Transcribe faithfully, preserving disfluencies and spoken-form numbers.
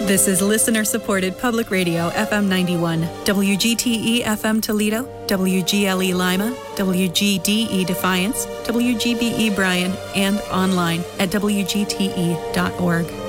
This is listener-supported public radio, F M ninety-one, W G T E F M Toledo, W G L E Lima, W G D E Defiance, W G B E Bryan, and online at W G T E dot org.